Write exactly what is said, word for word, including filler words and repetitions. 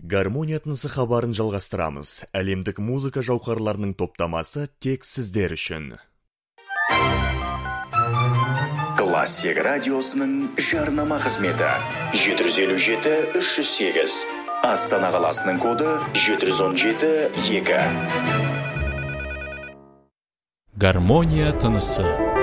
Гармония тынысы хабарын жалғастырамыз. Әлемдік музыка жауһарларының топтамасы тек сіздер үшін. Классик радиосының жарнама қызметі жеті жүз елу жеті үш жүз сегіз. Астана қаласының коды жеті жүз он жеті екі. Гармония тынысы.